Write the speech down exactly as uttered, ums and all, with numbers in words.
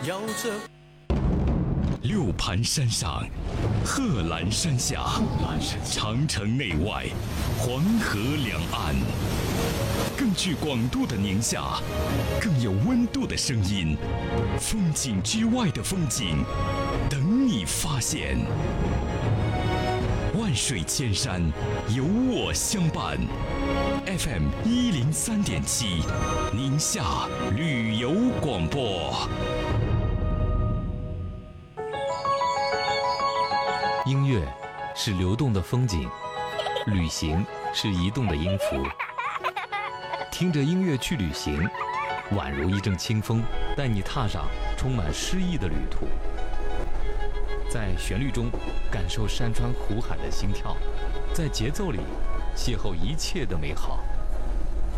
摇着。 六盘山上，贺兰山下，长城内外，黄河两岸，更具广度的宁夏，更有温度的声音，风景之外的风景，等你发现。万水千山，有我相伴。F M 一零三点七，宁夏旅游广播。 音乐是流动的风景，旅行是移动的音符。听着音乐去旅行，宛如一阵清风，带你踏上充满诗意的旅途。在旋律中感受山川湖海的心跳，在节奏里邂逅一切的美好。